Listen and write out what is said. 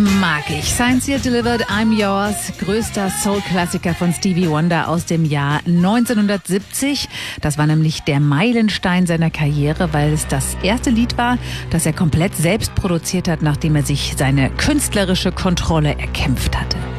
Mag ich. Science Here Delivered, I'm Yours, größter Soul-Klassiker von Stevie Wonder aus dem Jahr 1970. Das war nämlich der Meilenstein seiner Karriere, weil es das erste Lied war, das er komplett selbst produziert hat, nachdem er sich seine künstlerische Kontrolle erkämpft hatte.